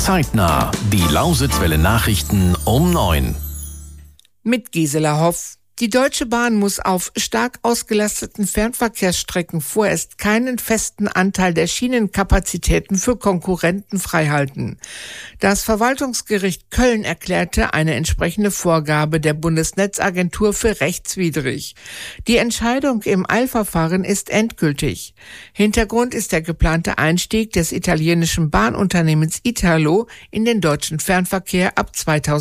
Zeitnah, die Lausitzwelle Nachrichten um 9. Mit Gisela Hoff. Die Deutsche Bahn muss auf stark ausgelasteten Fernverkehrsstrecken vorerst keinen festen Anteil der Schienenkapazitäten für Konkurrenten freihalten. Das Verwaltungsgericht Köln erklärte eine entsprechende Vorgabe der Bundesnetzagentur für rechtswidrig. Die Entscheidung im Eilverfahren ist endgültig. Hintergrund ist der geplante Einstieg des italienischen Bahnunternehmens Italo in den deutschen Fernverkehr ab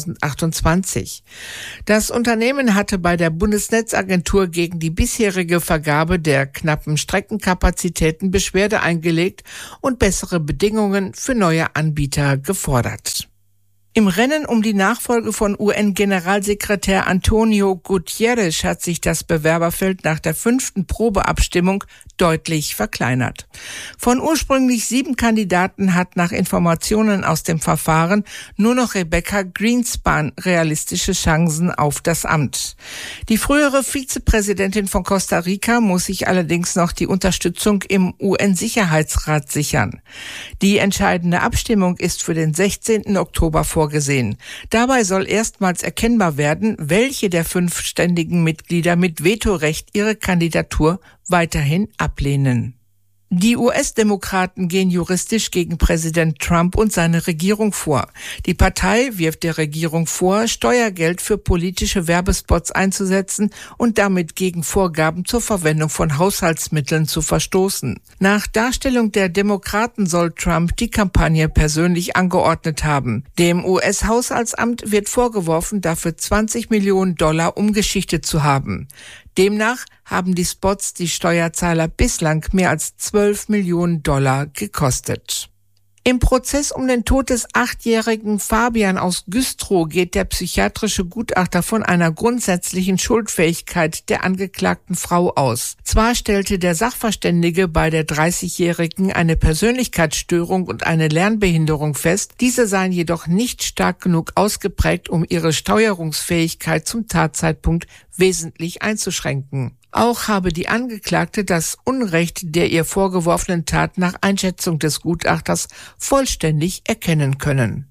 2028. Das Unternehmen hatte bei der Bundesnetzagentur gegen die bisherige Vergabe der knappen Streckenkapazitäten Beschwerde eingelegt und bessere Bedingungen für neue Anbieter gefordert. Im Rennen um die Nachfolge von UN-Generalsekretär Antonio Guterres hat sich das Bewerberfeld nach der 5. Probeabstimmung deutlich verkleinert. Von ursprünglich 7 Kandidaten hat nach Informationen aus dem Verfahren nur noch Rebecca Greenspan realistische Chancen auf das Amt. Die frühere Vizepräsidentin von Costa Rica muss sich allerdings noch die Unterstützung im UN-Sicherheitsrat sichern. Die entscheidende Abstimmung ist für den 16. Oktober vorgesehen. Dabei soll erstmals erkennbar werden, welche der 5 ständigen Mitglieder mit Vetorecht ihre Kandidatur weiterhin ablehnen. Die US-Demokraten gehen juristisch gegen Präsident Trump und seine Regierung vor. Die Partei wirft der Regierung vor, Steuergeld für politische Werbespots einzusetzen und damit gegen Vorgaben zur Verwendung von Haushaltsmitteln zu verstoßen. Nach Darstellung der Demokraten soll Trump die Kampagne persönlich angeordnet haben. Dem US-Haushaltsamt wird vorgeworfen, dafür $20 Millionen umgeschichtet zu haben. Demnach haben die Spots die Steuerzahler bislang mehr als $12 Millionen gekostet. Im Prozess um den Tod des 8-jährigen Fabian aus Güstrow geht der psychiatrische Gutachter von einer grundsätzlichen Schuldfähigkeit der angeklagten Frau aus. Zwar stellte der Sachverständige bei der 30-Jährigen eine Persönlichkeitsstörung und eine Lernbehinderung fest, diese seien jedoch nicht stark genug ausgeprägt, um ihre Steuerungsfähigkeit zum Tatzeitpunkt wesentlich einzuschränken. Auch habe die Angeklagte das Unrecht der ihr vorgeworfenen Tat nach Einschätzung des Gutachters vollständig erkennen können.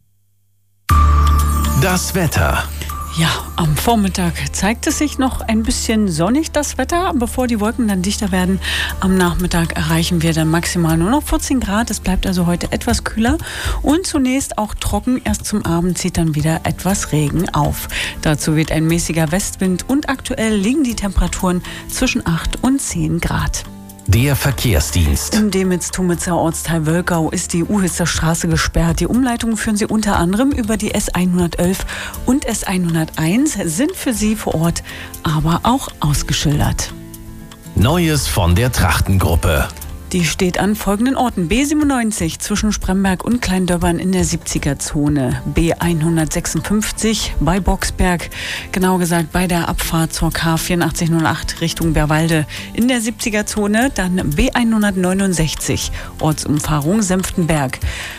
Das Wetter. Ja, am Vormittag zeigt es sich noch ein bisschen sonnig, das Wetter, bevor die Wolken dann dichter werden. Am Nachmittag erreichen wir dann maximal nur noch 14 Grad. Es bleibt also heute etwas kühler und zunächst auch trocken. Erst zum Abend zieht dann wieder etwas Regen auf. Dazu weht ein mäßiger Westwind und aktuell liegen die Temperaturen zwischen 8 und 10 Grad. Der Verkehrsdienst. Im Dehmitz-Tumitzer Ortsteil Wölkau ist die Uhitzer Straße gesperrt. Die Umleitungen führen Sie unter anderem über die S111 und S101, sind für Sie vor Ort aber auch ausgeschildert. Neues von der Trachtengruppe. Die steht an folgenden Orten: B97 zwischen Spremberg und Kleindöbbern in der 70er-Zone, B156 bei Boxberg, genau gesagt bei der Abfahrt zur K8408 Richtung Bärwalde in der 70er-Zone, dann B169 Ortsumfahrung Senftenberg,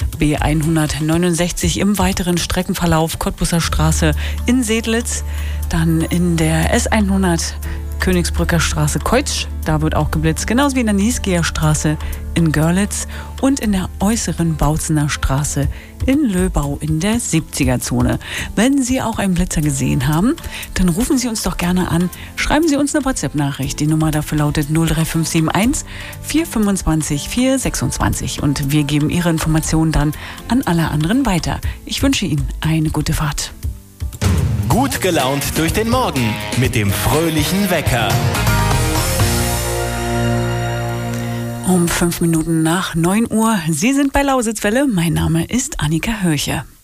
B169 im weiteren Streckenverlauf Cottbuser Straße in Sedlitz, dann in der S100 Königsbrücker Straße Keutsch, da wird auch geblitzt, genauso wie in der Niesgeher Straße in Görlitz und in der äußeren Bautzener Straße in Löbau in der 70er-Zone. Wenn Sie auch einen Blitzer gesehen haben, dann rufen Sie uns doch gerne an, schreiben Sie uns eine WhatsApp-Nachricht. Die Nummer dafür lautet 03571 425 426 und wir geben Ihre Informationen dann an alle anderen weiter. Ich wünsche Ihnen eine gute Fahrt. Gut gelaunt durch den Morgen mit dem fröhlichen Wecker. Um 5 Minuten nach 9 Uhr. Sie sind bei Lausitzwelle. Mein Name ist Annika Hörche.